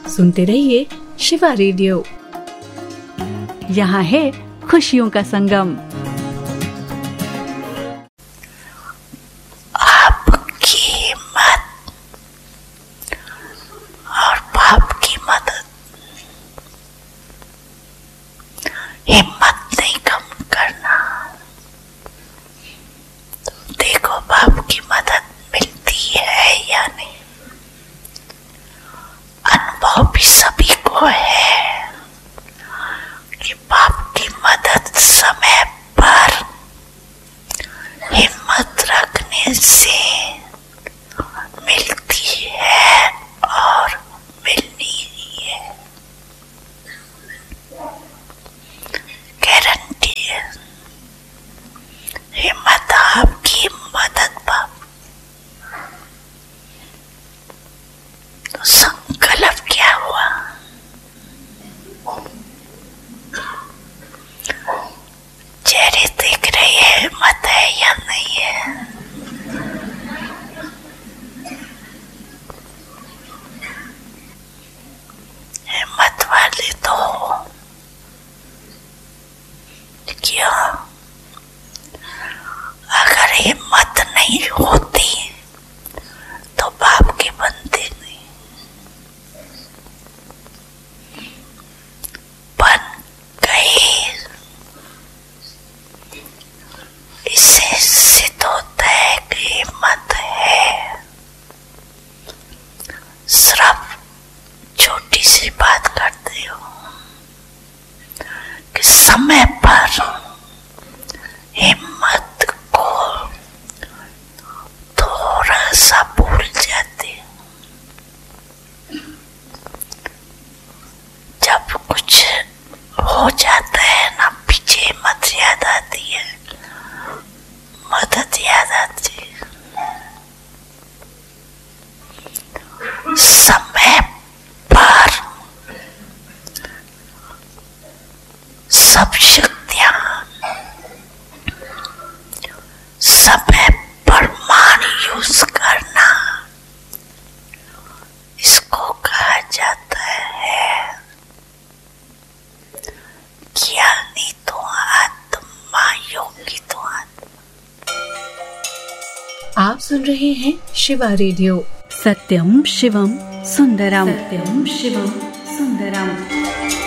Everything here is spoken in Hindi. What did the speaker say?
सुनते रहिए शिवा रेडियो। यहाँ है खुशियों का संगम। आपकी हिम्मत और बाप की मदद, हिम्मत नहीं कम करना। तो देखो बाप की मदद मिलती है या नहीं। अनुभव भी सभी को है कि बाप की मदद समय पर हिम्मत रखने से मिलती है और मिलनी ही है, गारंटी है। हिम्मत आपकी मदद बाप। तो संकल्प क्या हुआ? चेहरे देख रहे हैं, हिम्मत है या नहीं है? हिम्मत वाले तो क्यों? अगर हिम्मत नहीं होती तो बाप के बनते नहीं। बन गए। इससे सिद्ध होता है कि हिम्मत है। सिर्फ छोटी सी बात करते हो कि समय पर हिम्मत को थोड़ा सा भूल जाते। जब कुछ हो जाता है ना, पीछे हिम्मत याद आती है, मदद याद आती है। समय पर सब शक्तियां, समय पर मान यूज करना, इसको कहा जाता है ज्ञानी तो आत्मा, योगी तो आत्मा। आप सुन रहे हैं शिवा रेडियो। सत्यम शिवम सुंदरम। सत्यम शिवम सुंदरम।